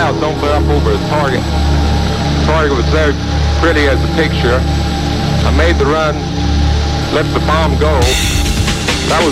clouds opened up over the target. The target was very pretty as a picture. I made the run, let the bomb go. That was